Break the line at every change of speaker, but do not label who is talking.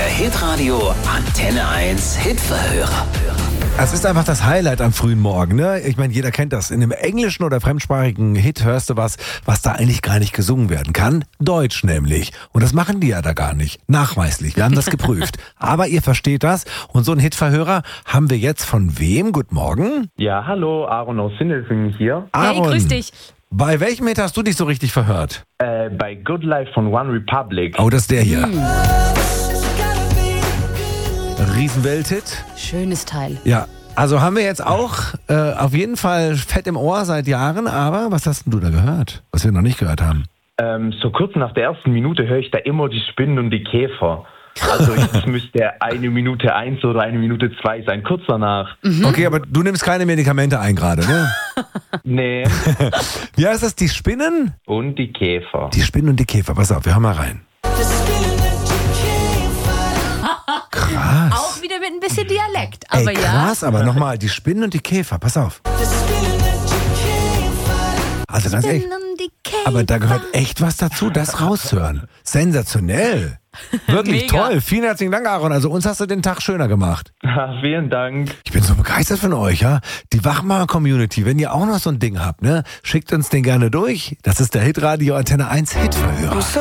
Der Hitradio Antenne 1 Hitverhörer.
Es ist einfach das Highlight am frühen Morgen, ne? Ich meine, jeder kennt das. In einem englischen oder fremdsprachigen Hit hörst du was da eigentlich gar nicht gesungen werden kann. Deutsch nämlich. Und das machen die ja da gar nicht. Nachweislich. Wir haben das geprüft. Aber ihr versteht das. Und so einen Hitverhörer haben wir jetzt von wem? Guten Morgen.
Ja, hallo, Aaron aus Sindelfingen hier.
Aaron,
Hey, grüß dich.
bei welchem Hit hast du dich so richtig verhört?
Bei Good Life von One Republic.
Oh, das ist der hier. Riesenwelt-Hit.
Schönes Teil.
Ja, also haben wir jetzt auch auf jeden Fall fett im Ohr seit Jahren, aber was hast denn du da gehört, was wir noch nicht gehört haben?
So kurz nach der ersten Minute höre ich da immer die Spinnen und die Käfer. Also es müsste 1 Minute 1 oder 1 Minute 2 sein, kurz danach.
Okay, aber du nimmst keine Medikamente ein gerade, ne?
Nee.
Wie heißt das, die Spinnen?
Und die Käfer.
Die Spinnen und die Käfer, pass auf, wir hören mal rein. Krass.
Auch wieder mit ein bisschen Dialekt. Aber
Ey, krass, aber nochmal, die Spinnen und die Käfer, pass auf. Also ganz ehrlich, aber da gehört echt was dazu, das rauszuhören. Sensationell. Wirklich
Mega.
toll. Vielen herzlichen Dank, Aaron. Also uns hast du den Tag schöner gemacht.
Vielen Dank.
Ich bin so begeistert von euch, ja. Die Wachmacher-Community, wenn ihr auch noch so ein Ding habt, ne, schickt uns den gerne durch. Das ist der Hitradio Antenne 1 Hitverhörer.